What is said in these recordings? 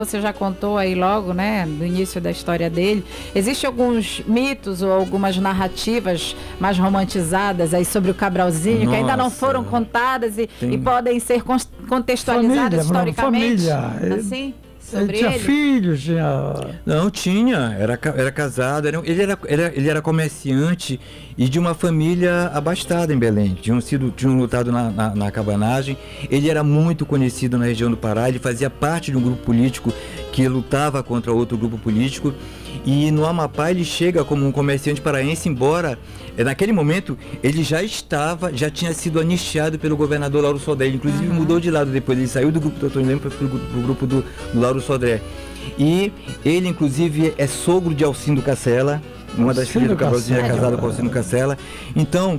Você já contou aí logo, né, no início da história dele. Existem alguns mitos ou algumas narrativas mais romantizadas aí sobre o Cabralzinho, que ainda não foram contadas e podem ser contextualizadas historicamente? Família. Assim? Sobre tinha filhos, Não, tinha. Era casado. Ele era comerciante e de uma família abastada em Belém. Tinham lutado na cabanagem. Ele era muito conhecido na região do Pará. Ele fazia parte de um grupo político que lutava contra outro grupo político. E no Amapá ele chega como um comerciante paraense, embora naquele momento ele já tinha sido anistiado pelo governador Lauro Sodré. Ele inclusive mudou de lado depois. Ele saiu do grupo do Antônio Lemos para o grupo do Lauro Sodré. E ele inclusive é sogro de Alcindo Cacela. Uma das filhas do Cabralzinho é casada com Alcindo Cacela. Então,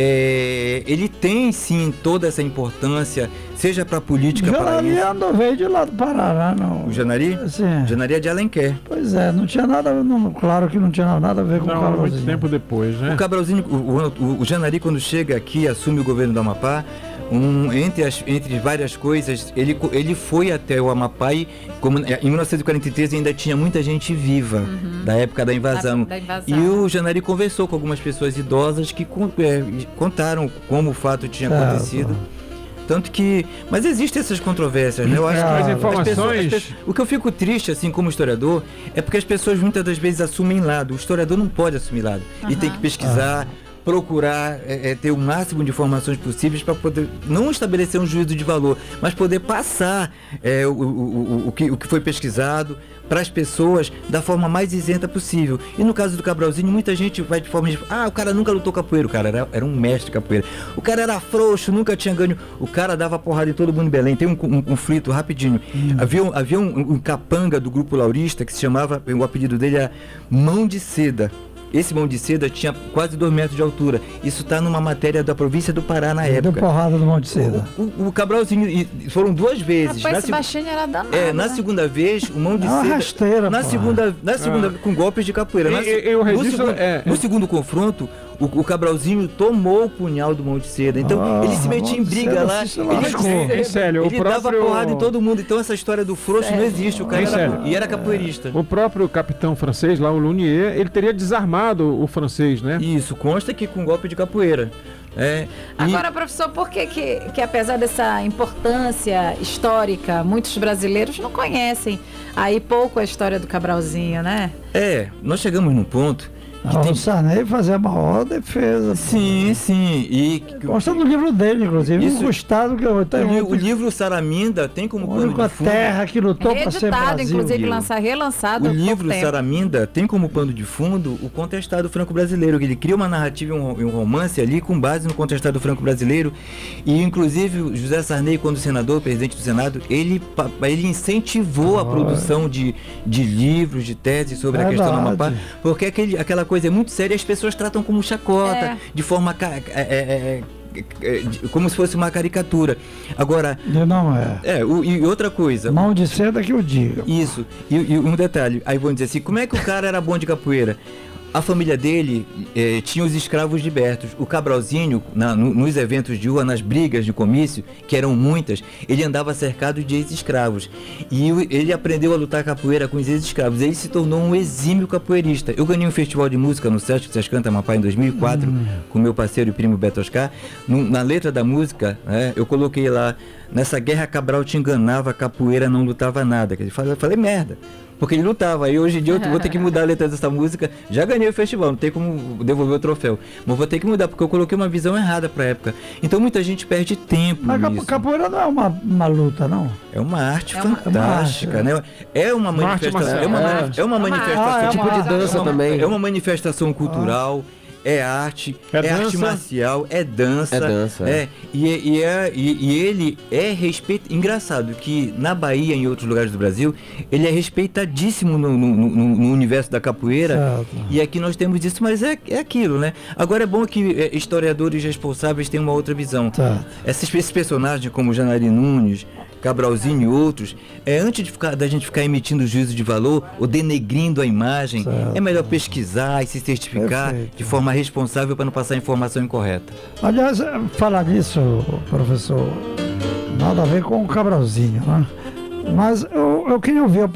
ele tem sim toda essa importância, seja para a política paraense. O Janari veio de lá do Pará, não. O Janari? Sim. O Janari é de Alenquer. Pois é, não tinha nada, claro que não tinha nada a ver com o Cabralzinho. Muito tempo depois, né? O Cabralzinho, o Janari, quando chega aqui, assume o governo do Amapá. Entre várias coisas, ele foi até o Amapá e, em 1943 ainda tinha muita gente viva da época da invasão. E o Janari conversou com algumas pessoas idosas que contaram como o fato tinha acontecido. Tanto que... Mas existem essas controvérsias, né? Eu acho que as informações... O que eu fico triste, assim, como historiador, é porque as pessoas muitas das vezes assumem lado. O historiador não pode assumir lado. E tem que pesquisar... procurar ter o máximo de informações possíveis para poder não estabelecer um juízo de valor, mas poder passar o que foi pesquisado para as pessoas da forma mais isenta possível. E no caso do Cabralzinho, muita gente vai de forma de... o cara nunca lutou capoeira, o cara era um mestre capoeira. O cara era frouxo, nunca tinha ganho. O cara dava porrada em todo mundo em Belém. Tem um conflito rapidinho. Havia um capanga do grupo laurista que se chamava, o apelido dele era Mão de Seda. Esse Mão de Seda tinha quase 2 metros de altura. Isso está numa matéria da província do Pará na época. Deu porrada no Mão de Seda. O Cabralzinho, foram 2 vezes. Rapaz, esse baixinho era danado. Na segunda vez, o Mão de Seda... Uma rasteira, na segunda com golpes de capoeira. No segundo confronto, o Cabralzinho tomou o punhal do Mão de Seda. Então, ele se metia em briga lá. Ele dava porrada em todo mundo. Então, essa história do frouxo não existe. O cara era capoeirista. O próprio capitão francês, lá, o Lunier, ele teria desarmado o francês, né? Isso, consta que com golpe de capoeira. Agora, professor, por que apesar dessa importância histórica, muitos brasileiros não conhecem aí pouco a história do Cabralzinho, né? Nós chegamos num ponto... O Sarney fazia a maior defesa. Sim. Consta no livro dele, inclusive. Isso, gostado que o livro Saraminda tem como pano de fundo... terra que lutou para ser Brasil. Inclusive, relançado. O livro Saraminda tem como pano de fundo o contestado franco-brasileiro. Ele cria uma narrativa e um romance ali com base no contestado franco-brasileiro. E, inclusive, o José Sarney, quando senador, presidente do Senado, ele incentivou a produção de livros, de teses sobre a questão do Amapá. Porque aquela coisa é muito séria, as pessoas tratam como chacota, de forma como se fosse uma caricatura. Agora, não é. E outra coisa, Mão de Seda que eu digo. Isso. E um detalhe, aí vão dizer assim, como é que o cara era bom de capoeira? A família dele tinha os escravos libertos. O Cabralzinho, nos eventos de rua, nas brigas de comício, que eram muitas, ele andava cercado de ex-escravos. E ele aprendeu a lutar capoeira com os ex-escravos. Ele se tornou um exímio capoeirista. Eu ganhei um festival de música no Sesc Canta Amapá em 2004, com meu parceiro e primo Beto Oscar. Na letra da música, eu coloquei lá, nessa guerra Cabral te enganava, capoeira não lutava nada. Eu falei merda. Porque ele lutava, e hoje em dia eu vou ter que mudar a letra dessa música. Já ganhei o festival, não tem como devolver o troféu, mas vou ter que mudar, porque eu coloquei uma visão errada pra época. Então muita gente perde tempo. Mas capoeira não é uma luta, não? É uma arte fantástica, né? É uma manifestação. É uma manifestação. É um tipo de dança também. É uma manifestação cultural. É arte, é arte marcial, é dança. E ele é respeito. Engraçado que na Bahia e em outros lugares do Brasil, ele é respeitadíssimo no universo da capoeira. Certo. E aqui nós temos isso, mas é aquilo, né? Agora é bom que historiadores responsáveis tenham uma outra visão. Certo. Esses personagens como Janari Nunes, Cabralzinho e outros, antes da gente ficar emitindo juízo de valor ou denegrindo a imagem, é melhor pesquisar e se certificar de forma responsável para não passar informação incorreta. Aliás, falar nisso, professor, nada a ver com o Cabralzinho, né? Mas eu queria ouvir a